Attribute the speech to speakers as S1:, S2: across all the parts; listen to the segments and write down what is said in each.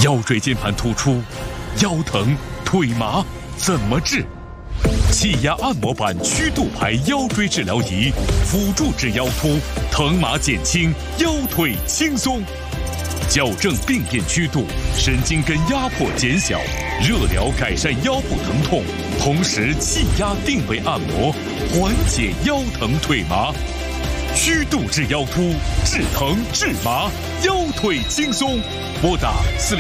S1: 腰椎间盘突出、腰疼、腿麻怎么治？气压按摩板曲度排腰椎治疗仪，辅助治腰突，疼麻减轻，腰腿轻松。矫正病变曲度，神经根压迫减小，热疗改善腰部疼痛，同时气压定位按摩，缓解腰疼腿麻。曲度治腰突，治疼治麻，腰腿轻松。拨打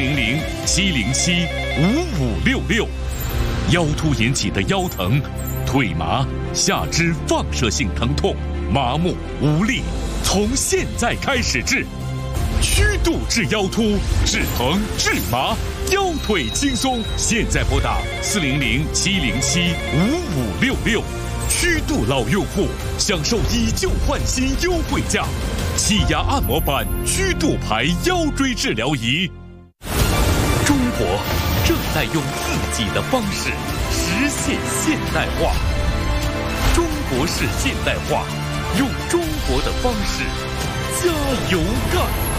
S1: 400-707-5566。腰突引起的腰疼、腿麻、下肢放射性疼痛、麻木无力，从现在开始治。曲度治腰突，治疼治麻，腰腿轻松。现在拨打400-707-5566。曲度老用户享受以旧换新优惠价，气压按摩板曲度排腰椎治疗仪。中国正在用自己的方式实现现代化，中国式现代化，用中国的方式加油干。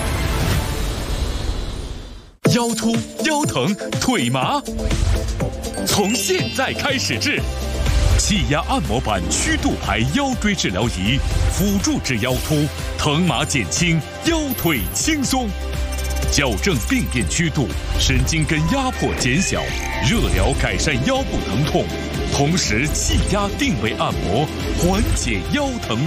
S1: 腰突、腰疼、腿麻，从现在开始治。气压按摩板曲度排腰椎治疗仪，辅助治腰突，疼麻减轻，腰腿轻松。矫正病变曲度，神经根压迫减小，热疗改善腰部疼痛，同时气压定位按摩，缓解腰疼